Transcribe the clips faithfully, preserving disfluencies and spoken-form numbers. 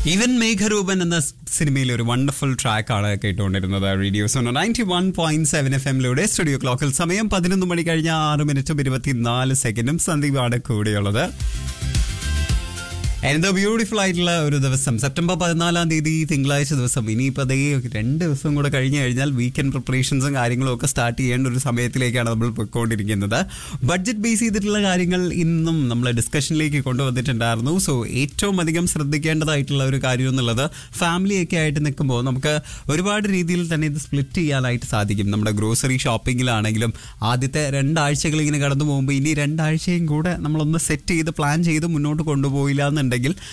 Even Megharoopan എന്ന സിനിമയിലെ ഒരു wonderful ട്രാക്കാണ് കേട്ടുകൊണ്ടിരുന്നത്. Radios ninety one point seven F എമ്മിലൂടെ studio ക്ലോക്കിൽ സമയം പതിനൊന്ന് മണി കഴിഞ്ഞ ആറ് മിനിറ്റും ഇരുപത്തിനാല് സെക്കൻഡും സന്ദീപാണ് കൂടെയുള്ളത്. എന്തോ ബ്യൂട്ടിഫുൾ ആയിട്ടുള്ള ഒരു ദിവസം, സെപ്റ്റംബർ പതിനാലാം തീയതി തിങ്കളാഴ്ച ദിവസം. ഇനിയിപ്പോൾ അതേ രണ്ട് ദിവസം കൂടെ കഴിഞ്ഞ് കഴിഞ്ഞാൽ വീക്കെൻഡ് പ്രിപ്പറേഷൻസും കാര്യങ്ങളും ഒക്കെ സ്റ്റാർട്ട് ചെയ്യേണ്ട ഒരു സമയത്തിലേക്കാണ് നമ്മൾ പോയിക്കൊണ്ടിരിക്കുന്നത്. ബഡ്ജറ്റ് ബേസ് ചെയ്തിട്ടുള്ള കാര്യങ്ങൾ ഇന്നും നമ്മൾ ഡിസ്കഷനിലേക്ക് കൊണ്ടുവന്നിട്ടുണ്ടായിരുന്നു. സോ ഏറ്റവും അധികം ശ്രദ്ധിക്കേണ്ടതായിട്ടുള്ള ഒരു കാര്യം എന്നുള്ളത്, ഫാമിലിയൊക്കെ ആയിട്ട് നിൽക്കുമ്പോൾ നമുക്ക് ഒരുപാട് രീതിയിൽ തന്നെ ഇത് സ്പ്ലിറ്റ് ചെയ്യാനായിട്ട് സാധിക്കും. നമ്മുടെ ഗ്രോസറി ഷോപ്പിങ്ങിലാണെങ്കിലും ആദ്യത്തെ രണ്ടാഴ്ചകൾ ഇങ്ങനെ കടന്നു പോകുമ്പോൾ ഇനി രണ്ടാഴ്ചയും കൂടെ നമ്മളൊന്ന് സെറ്റ് ചെയ്ത് പ്ലാൻ ചെയ്ത് മുന്നോട്ട് കൊണ്ടുപോയില്ല എന്നുണ്ടെങ്കിൽ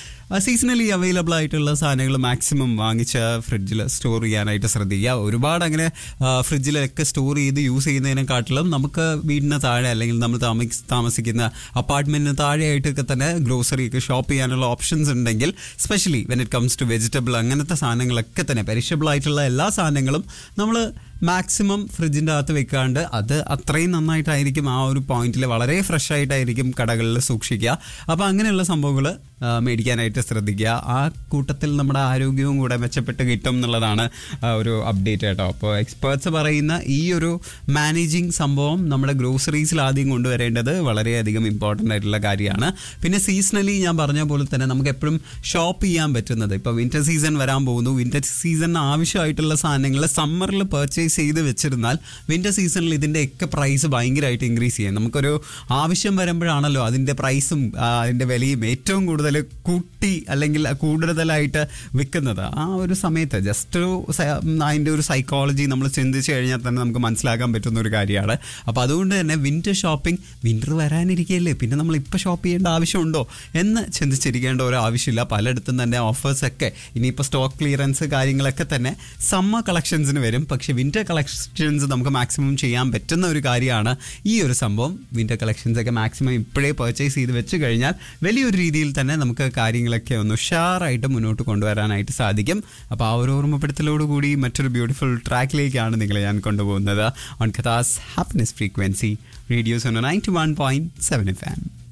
സീസണലി അവൈലബിൾ ആയിട്ടുള്ള സാധനങ്ങൾ മാക്സിമം വാങ്ങിച്ച് ഫ്രിഡ്ജിൽ സ്റ്റോർ ചെയ്യാനായിട്ട് ശ്രദ്ധിക്കുക. ഒരുപാട് അങ്ങനെ ഫ്രിഡ്ജിലൊക്കെ സ്റ്റോർ ചെയ്ത് യൂസ് ചെയ്യുന്നതിനെക്കാട്ടിലും നമുക്ക് വീടിന് താഴെ അല്ലെങ്കിൽ നമ്മൾ താമസ താമസിക്കുന്ന അപ്പാർട്ട്മെന്റിന് താഴെയായിട്ടൊക്കെ തന്നെ ഗ്രോസറിയൊക്കെ ഷോപ്പ് ചെയ്യാനുള്ള ഓപ്ഷൻസ് ഉണ്ടെങ്കിൽ, specially when it comes to vegetable അങ്ങനത്തെ സാധനങ്ങളൊക്കെ തന്നെ പെരിഷബിൾ ആയിട്ടുള്ള എല്ലാ സാധനങ്ങളും നമ്മൾ മാക്സിമം ഫ്രിഡ്ജിൻ്റെ അകത്ത് വെക്കാണ്ട് അത് അത്രയും നന്നായിട്ടായിരിക്കും ആ ഒരു പോയിന്റിൽ വളരെ ഫ്രഷ് ആയിട്ടായിരിക്കും കടകളിൽ സൂക്ഷിക്കുക. അപ്പോൾ അങ്ങനെയുള്ള സംഭവങ്ങൾ മേടിക്കാനായിട്ട് ശ്രദ്ധിക്കുക. ആ കൂട്ടത്തിൽ നമ്മുടെ ആരോഗ്യവും കൂടെ മെച്ചപ്പെട്ട് കിട്ടും എന്നുള്ളതാണ് ഒരു അപ്ഡേറ്റ് കേട്ടോ. അപ്പോൾ എക്സ്പേർട്സ് പറയുന്ന ഈ ഒരു മാനേജിങ് സംഭവം നമ്മുടെ ഗ്രോസറീസിൽ ആദ്യം കൊണ്ടുവരേണ്ടത് വളരെയധികം ഇമ്പോർട്ടൻ്റ് ആയിട്ടുള്ള കാര്യമാണ്. പിന്നെ സീസണലി ഞാൻ പറഞ്ഞ പോലെ തന്നെ നമുക്ക് എപ്പോഴും ഷോപ്പ് ചെയ്യാൻ പറ്റുന്നത്, ഇപ്പോൾ വിൻ്റർ സീസൺ വരാൻ പോകുന്നു, വിൻ്റർ സീസണിന് ആവശ്യമായിട്ടുള്ള സാധനങ്ങൾ സമ്മറിൽ പർച്ചേസ് ചെയ്ത് വെച്ചിരുന്നാൽ വിൻ്റർ സീസണിൽ ഇതിൻ്റെയൊക്കെ പ്രൈസ് ഭയങ്കരമായിട്ട് ഇൻക്രീസ് ചെയ്യും. നമുക്കൊരു ആവശ്യം വരുമ്പോഴാണല്ലോ അതിൻ്റെ പ്രൈസും അതിൻ്റെ വിലയും ഏറ്റവും കൂടുതൽ കൂട്ടി അല്ലെങ്കിൽ കൂടുതലായിട്ട് വിൽക്കുന്നത്. ആ ഒരു സമയത്ത് ജസ്റ്റ് ഒരു അതിൻ്റെ ഒരു സൈക്കോളജി നമ്മൾ ചിന്തിച്ച് കഴിഞ്ഞാൽ തന്നെ നമുക്ക് മനസ്സിലാക്കാൻ പറ്റുന്ന ഒരു കാര്യമാണ്. അപ്പോൾ അതുകൊണ്ട് തന്നെ വിൻ്റർ ഷോപ്പിംഗ്, വിൻ്റർ വരാനിരിക്കുകയല്ലേ, പിന്നെ നമ്മൾ ഇപ്പോൾ ഷോപ്പ് ചെയ്യേണ്ട ആവശ്യമുണ്ടോ എന്ന് ചിന്തിച്ചിരിക്കേണ്ട ഒരു ആവശ്യമില്ല. പലയിടത്തും തന്നെ ഓഫേഴ്സൊക്കെ ഇനിയിപ്പോൾ സ്റ്റോക്ക് ക്ലിയറൻസ് കാര്യങ്ങളൊക്കെ തന്നെ സമ്മർ കളക്ഷൻസിന് വരും. പക്ഷേ വിൻ്റർ കളക്ഷൻസ് നമുക്ക് മാക്സിമം ചെയ്യാൻ പറ്റുന്ന ഒരു കാര്യമാണ് ഈ ഒരു സംഭവം. വിൻ്റർ കളക്ഷൻസ് ഒക്കെ മാക്സിമം ഇപ്പോഴേ പർച്ചേസ് ചെയ്ത് വെച്ച് കഴിഞ്ഞാൽ വലിയൊരു രീതിയിൽ തന്നെ നമുക്ക് കാര്യങ്ങളൊക്കെ ഒന്ന് ഉഷാറായിട്ട് മുന്നോട്ട് കൊണ്ടുവരാനായിട്ട് സാധിക്കും. അപ്പോൾ ആ ഒരു ഓർമ്മപ്പെടുത്തലോടുകൂടി മറ്റൊരു ബ്യൂട്ടിഫുൾ ട്രാക്കിലേക്കാണ് നിങ്ങളെ ഞാൻ കൊണ്ടുപോകുന്നത്. On കഥാസ് happiness frequency radios ninety one point seven F M.